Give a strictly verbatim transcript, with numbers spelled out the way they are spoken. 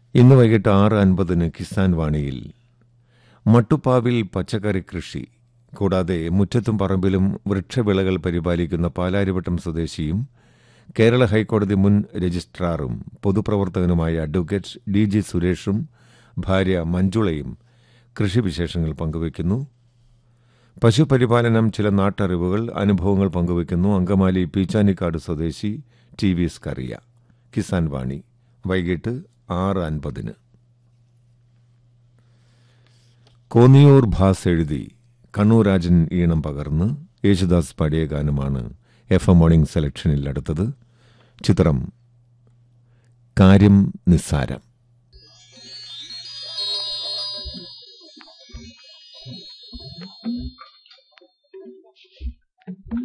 ഇന്ന് വൈകിട്ട് ആറ് അൻപതിന് കിസാൻ വാണിയിൽ മട്ടുപ്പാവിൽ പച്ചക്കറി കൃഷി കൂടാതെ മുറ്റത്തും പറമ്പിലും വൃക്ഷവിളകൾ പരിപാലിക്കുന്ന പാലാരിവട്ടം സ്വദേശിയും കേരള ഹൈക്കോടതി മുൻ രജിസ്ട്രാറും പൊതുപ്രവർത്തകനുമായ അഡ്വക്കേറ്റ് ഡി ജി സുരേഷും ഭാര്യ മഞ്ജുളയും കൃഷിവിശേഷങ്ങൾ പങ്കുവയ്ക്കുന്നു. പശുപരിപാലനം, ചില നാട്ടറിവുകൾ, അനുഭവങ്ങൾ പങ്കുവയ്ക്കുന്നു. അങ്കമാലി പീച്ചാനിക്കാട് സ്വദേശി ടി വി സ്കറിയ. കിസാൻ വാണി വൈകിട്ട് ആറ് അൻപതിന്. കോന്നിയൂർ ഭാസ് എഴുതി കണ്ണൂരാജൻ ഈണം പകർന്ന് യേശുദാസ് പാടിയ ഗാനമാണ് എഫ് എം മോർണിംഗ് സെലക്ഷനിൽ അടുത്തത്. ചിത്രം കാര്യം നിസ്സാരം. Thank you.